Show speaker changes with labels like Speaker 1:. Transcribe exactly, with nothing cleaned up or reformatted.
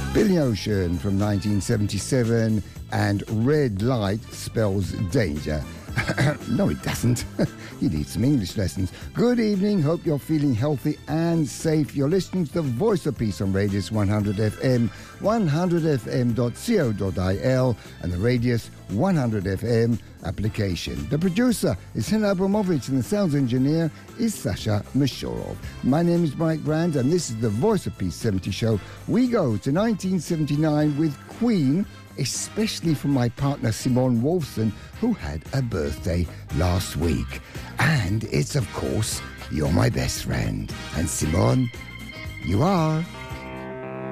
Speaker 1: Billy Ocean from nineteen seventy-seven, and Red Light spells danger. No, it doesn't. You need some English lessons. Good evening. Hope you're feeling healthy and safe. You're listening to the Voice of Peace on Radius one hundred F M, one hundred F M dot co dot I L, and the Radius one hundred F M application. The producer is Hina Abramovich, and the sounds engineer is Sasha Mashorov. My name is Mike Brand, and this is the Voice of Peace seventy show. We go to nineteen seventy-nine with Queen, especially for my partner Simone Wolfson, who had a birthday last week. And it's, of course, You're My Best Friend. And Simone, you are